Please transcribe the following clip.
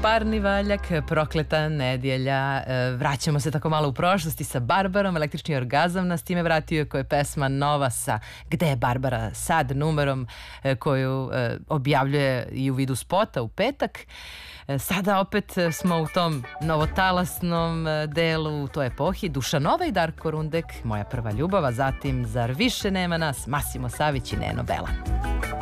Parni valjak, prokleta nedjelja. Vraćamo se tako malo u prošlosti sa Barbarom. Električni orgazam nas time vratio, koja je pesma nova sa Gde je Barbara sad numerom koju objavljuje i u vidu spota u petak. Sada opet smo u tom novotalasnom delu, u toj epohi. Dušanova i Darko Rundek, Moja prva ljubav, a zatim Zar više nema nas, Masimo Savić i Neno Belan.